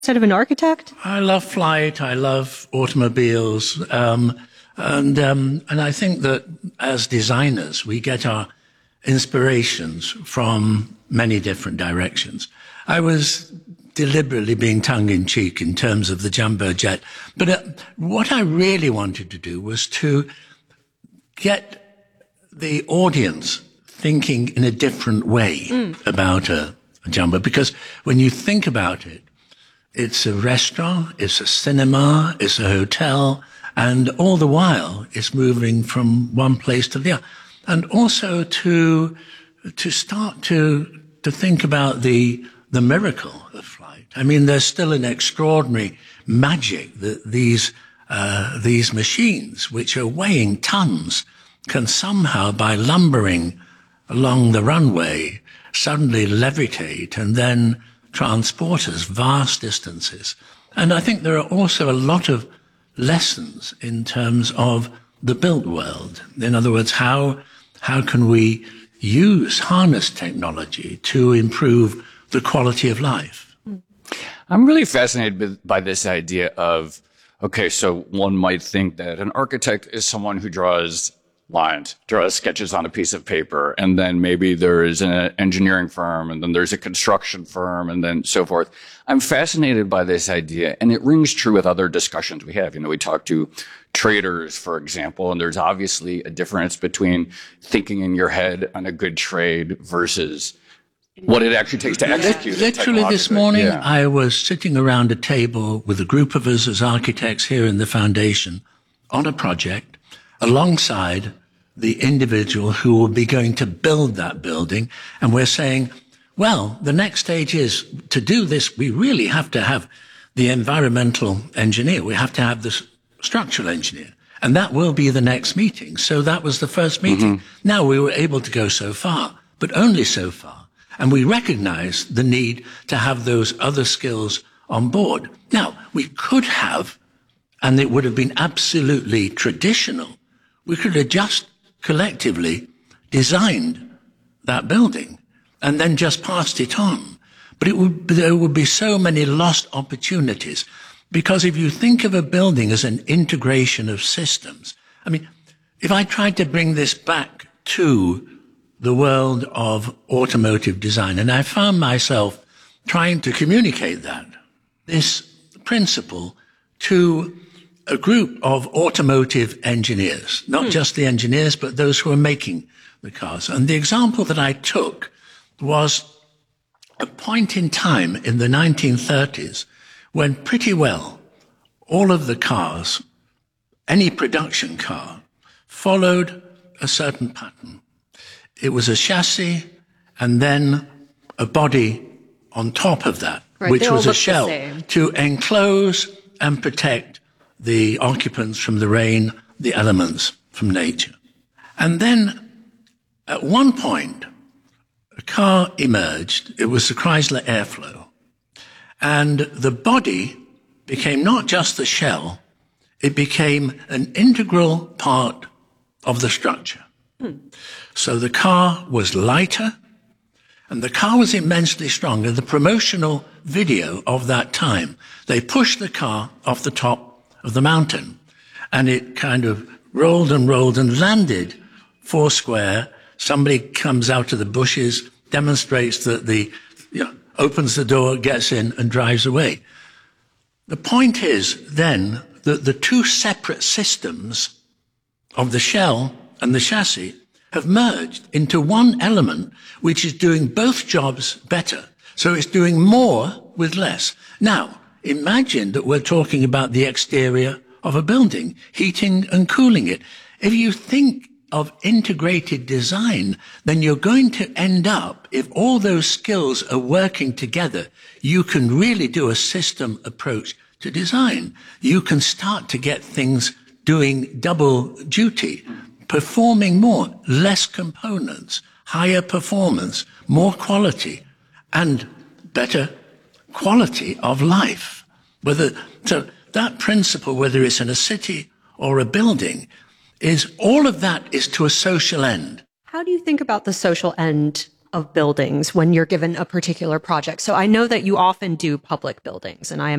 instead of an architect? I love flight. I love automobiles. And I think that as designers, we get our inspirations from many different directions. I was deliberately being tongue-in-cheek in terms of the jumbo jet. But what I really wanted to do was to get the audience thinking in a different way about a jumbo. Because when you think about it, it's a restaurant, it's a cinema, it's a hotel, and all the while it's moving from one place to the other. And also to start to think about the miracle of flight. I mean, there's still an extraordinary magic that these machines, which are weighing tons, can somehow, by lumbering along the runway, suddenly levitate and then transport us vast distances. And I think there are also a lot of lessons in terms of the built world. In other words, how can we harness technology to improve the quality of life? I'm really fascinated by this idea of, okay, so one might think that an architect is someone who draws lines, draws sketches on a piece of paper, and then maybe there is an engineering firm, and then there's a construction firm, and then so forth. I'm fascinated by this idea, and it rings true with other discussions we have. You know, we talk to traders, for example, and there's obviously a difference between thinking in your head on a good trade versus what it actually takes to execute it. Literally this morning, I was sitting around a table with a group of us as architects here in the foundation on a project alongside the individual who will be going to build that building. And we're saying, well, the next stage is to do this. We really have to have the environmental engineer. We have to have the structural engineer. And that will be the next meeting. So that was the first meeting. Mm-hmm. Now we were able to go so far, but only so far. And we recognize the need to have those other skills on board. Now, we could have, and it would have been absolutely traditional, we could have just collectively designed that building and then just passed it on. But there would be so many lost opportunities, because if you think of a building as an integration of systems, I mean, if I tried to bring this back to the world of automotive design, and I found myself trying to communicate this principle to a group of automotive engineers, not just the engineers, but those who are making the cars. And the example that I took was a point in time in the 1930s when pretty well all of the cars, any production car, followed a certain pattern. It was a chassis and then a body on top of that, right, which was a shell to enclose and protect the occupants from the rain, the elements from nature. And then at one point, a car emerged. It was the Chrysler Airflow. And the body became not just the shell, it became an integral part of the structure. So the car was lighter, and the car was immensely strong. In the promotional video of that time, they pushed the car off the top of the mountain, and it kind of rolled and landed foursquare. Somebody comes out of the bushes, demonstrates that opens the door, gets in, and drives away. The point is then that the two separate systems of the shell and the chassis have merged into one element which is doing both jobs better. So it's doing more with less. Now, imagine that we're talking about the exterior of a building, heating and cooling it. If you think of integrated design, then you're going to end up, if all those skills are working together, you can really do a system approach to design. You can start to get things doing double duty, performing more, less components, higher performance, more quality, and better quality of life. So that principle, whether it's in a city or a building, is all of that is to a social end. How do you think about the social end of buildings when you're given a particular project? So I know that you often do public buildings, and I